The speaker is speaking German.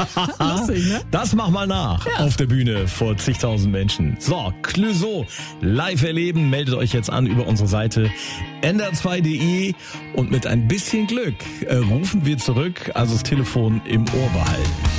Lustig, ne? Das mach mal nach auf der Bühne vor zigtausend Menschen. So, Clouseau live erleben. Meldet euch jetzt an über unsere Seite ndr2.de und mit ein bisschen Glück rufen wir zurück. Also das Telefon im Ohr behalten.